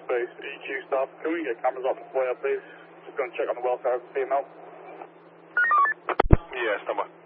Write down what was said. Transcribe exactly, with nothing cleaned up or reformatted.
space, E Q stop. Can we get cameras off the flare, please? Just going to check on the welfare of the female. Yeah, stand by.